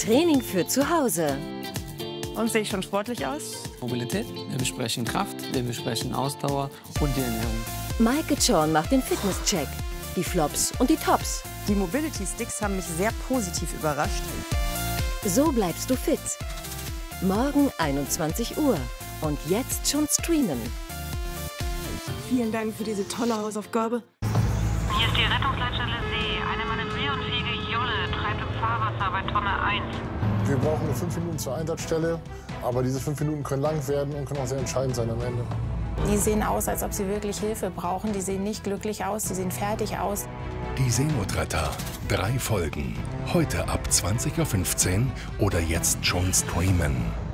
Training für zu Hause. Und sehe ich schon sportlich aus? Mobilität, wir besprechen Kraft, wir besprechen Ausdauer und die Ernährung. Maike Zorn macht den Fitnesscheck. Die Flops und die Tops. Die Mobility Sticks haben mich sehr positiv überrascht. So bleibst du fit. Morgen 21 Uhr. Und jetzt schon streamen. Vielen Dank für diese tolle Hausaufgabe. Hier ist die Rettungsleitstelle See. Eine manövrierunfähige Jolle treibt im Fahrwasser bei Tonne 1. Wir brauchen nur 5 Minuten zur Einsatzstelle, aber diese 5 Minuten können lang werden und können auch sehr entscheidend sein am Ende. Die sehen aus, als ob sie wirklich Hilfe brauchen. Die sehen nicht glücklich aus, die sehen fertig aus. Die Seenotretter. 3 Folgen. Heute ab 20:15 Uhr oder jetzt schon streamen.